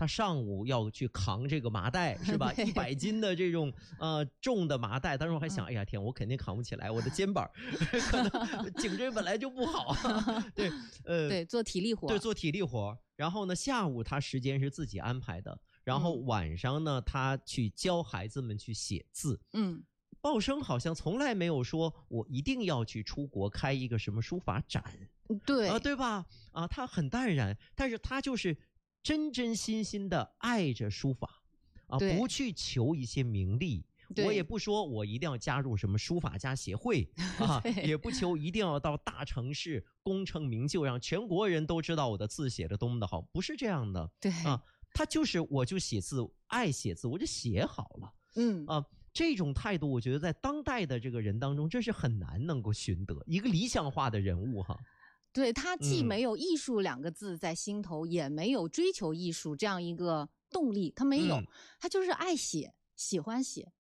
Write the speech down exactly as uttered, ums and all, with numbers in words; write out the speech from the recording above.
他上午要去扛这个麻袋，是吧？一百斤的这种呃重的麻袋，当时我还想，哎呀天，我肯定扛不起来，我的肩膀可能颈椎本来就不好啊。对，呃， 对，做体力活， 对，做体力活。然后呢，下午他时间是自己安排的，然后晚上呢，他去教孩子们去写字。 嗯。 鲍生好像从来没有说我一定要去出国开一个什么书法展， 对啊，对吧？啊，他很淡然，但是他就是真真心心的爱着书法，啊，不去求一些名利。我也不说我一定要加入什么书法家协会啊，也不求一定要到大城市功成名就，让全国人都知道我的字写得多么的好，不是这样的。 对啊，他就是我就写字，爱写字，我就写好了。 嗯啊。这种态度我觉得在当代的这个人当中这是很难能够寻得一个理想化的人物哈。 对，他既没有艺术两个字在心头、嗯、也没有追求艺术这样一个动力，他没有、嗯、他就是爱写，喜欢写，